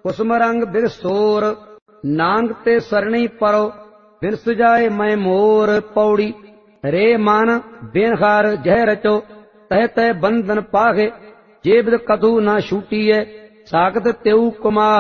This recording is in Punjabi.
ਕੁਸਮ ਰੰਗ ਬਿਰਸੋਰ ਨਾਂਗ ਤੇ ਸਰਣੀ ਪਰੋ ਬਿਨ ਸੁਜਾਏ ਮੈਂ ਮੋਰ ਪੌੜੀ ਰੇ ਮਨ ਬਿਨ ਹਾਰ ਜਹ ਰਚੋ ਤਹਿ ਤਹਿ ਬੰਧਨ ਪਾਗੇ ਜੇ ਬਿਦ ਕਦੂ ਨਾ ਛੂਟੀਐ ਸਾਖਤ ਤਿਉ ਕੁਮਾਰ